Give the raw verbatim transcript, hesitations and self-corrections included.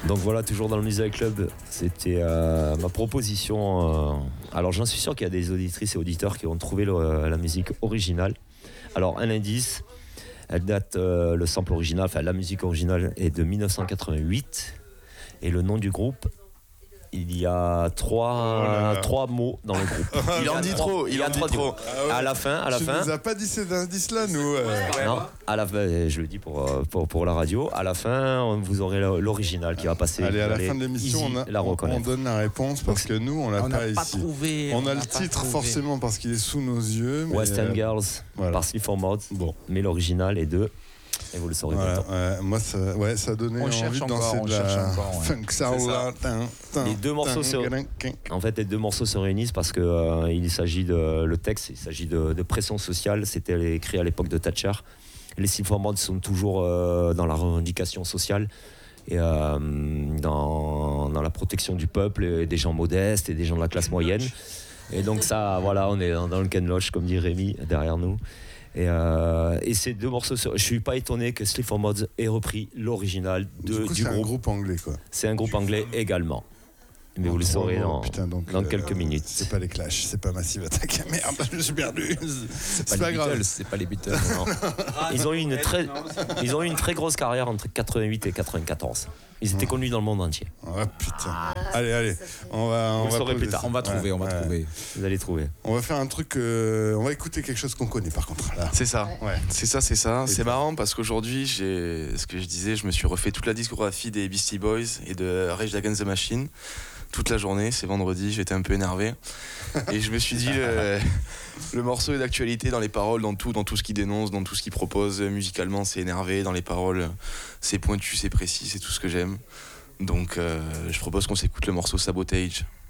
Donc voilà, toujours dans le Music Club, c'était euh, ma proposition. Euh, alors j'en suis sûr qu'il y a des auditrices et auditeurs qui ont trouvé le, la musique originale. Alors un indice, elle date, euh, le sample original, enfin la musique originale est de dix-neuf cent quatre-vingt-huit et le nom du groupe, il y a trois, oh là là. trois mots dans le groupe. Il en dit trois, trop, il en dit trop. Ah ouais. À la fin, à la tu fin. Tu nous as pas dit ces indices-là, nous. Euh... Non, à la fin, je le dis pour, pour, pour la radio. À la fin, vous aurez l'original qui va passer. Allez, à la fin de l'émission, on, a, la on, on donne la réponse parce que nous, on l'a on pas, pas ici. Trouvé, on, on a le pas titre trouvé. forcément parce qu'il est sous nos yeux. Mais West End euh, Girls voilà. par Sleaford Mods. Bon. Mais l'original est de. Et vous le saurez voilà, bientôt. Ouais, moi, ça, ouais, ça a donné on envie de danser encore, de la encore, ouais. funk soul. Les deux morceaux se... En fait, les deux morceaux se réunissent parce que euh, il s'agit de le texte, il s'agit de, de pression sociale. C'était écrit à l'époque de Thatcher. Les Sleaford Mods sont toujours euh, dans la revendication sociale et euh, dans, dans la protection du peuple et des gens modestes et des gens de la classe moyenne. Et donc ça, voilà, on est dans, dans le Ken Loach, comme dit Rémi derrière nous. Et, euh, et ces deux morceaux, je suis pas étonné que Sleaford Mods ait repris l'original de, du, coup, du c'est groupe. un groupe anglais, quoi. C'est un groupe anglais également. Mais vous le saurez dans, putain, donc, dans euh, quelques minutes. C'est pas les Clash, c'est pas Massive Attack. Merde, je me suis perdu. C'est pas, pas les grave. Beatles, c'est pas les Beatles. Non. Ils ont eu une très, ils ont eu une très grosse carrière entre quatre-vingt-huit et quatre-vingt-quatorze. Ils étaient connus dans le monde entier. Oh putain. Allez, allez, on va, on Vous le va saurez plus tard. On va trouver, on va ouais. trouver. Vous allez trouver. On va faire un truc. Euh, on va écouter quelque chose qu'on connaît, par contre. Là. C'est ça. Ouais. C'est ça, c'est ça. Et c'est ça. marrant parce qu'aujourd'hui, j'ai, ce que je disais, je me suis refait toute la discographie des Beastie Boys et de Rage Against the Machine. Toute la journée, c'est vendredi, j'étais un peu énervé. Et je me suis dit, le, le morceau est d'actualité dans les paroles, dans tout, dans tout ce qu'il dénonce, dans tout ce qu'il propose. Musicalement, c'est énervé, dans les paroles, c'est pointu, c'est précis, c'est tout ce que j'aime. Donc, euh, je propose qu'on s'écoute le morceau Sabotage.